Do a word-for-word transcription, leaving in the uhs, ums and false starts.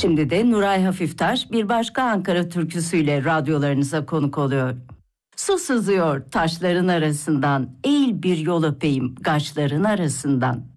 Şimdi de Nuray Hafiftaş bir başka Ankara türküsüyle radyolarınıza konuk oluyor. Su sızıyor taşların arasından, eğil bir yol öpeyim gaçların arasından.